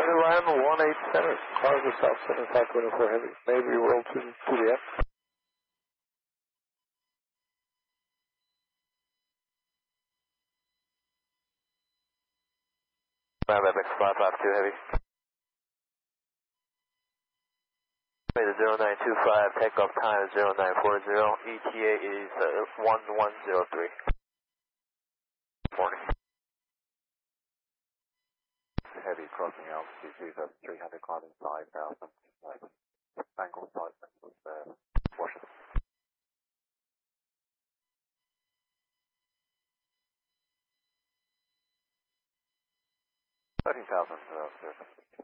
Land 18 center, Cargo South Center, 524 Heavy, maybe roll to the end. FX 552 Heavy. Made a 0925, takeoff time is 0940, ETA is 1103. Morning. Heavy crossing altitude of 300 climbing 5,000. Angle side with Washington. 13,000 surface.